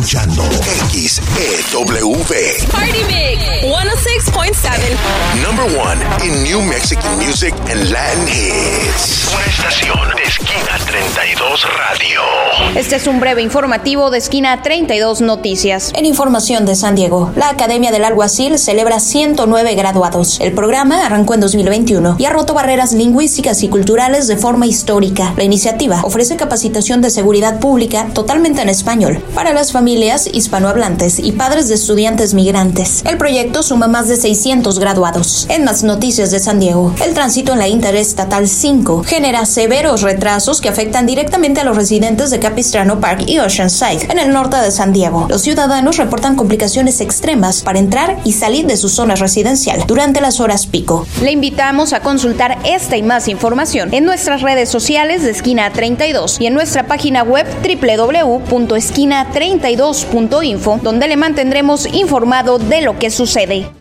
escuchando XEW. Party Mix 106.7. Number one in New Mexican music and Latin hits. Una estación de Esquina 32 Radio. Este es un breve informativo de Esquina 32 Noticias. En información de San Diego, la Academia del Alguacil celebra 109 graduados. El programa arrancó en 2021 y ha roto barreras lingüísticas y culturales de forma histórica. La iniciativa ofrece capacitación de seguridad pública totalmente en español para las familias hispanohablantes y padres de estudiantes migrantes. El proyecto suma más de 600 graduados. En más noticias de San Diego, el tránsito en la Interestatal 5 genera severos retrasos que afectan directamente a los residentes de Capistrano Park y Oceanside, en el norte de San Diego. Los ciudadanos reportan complicaciones extremas para entrar y salir de su zona residencial durante las horas pico. Le invitamos a consultar esta y más información en nuestras redes sociales de Esquina 32 y en nuestra página web www.esquina32.info, donde le mantendremos informado de lo que sucede.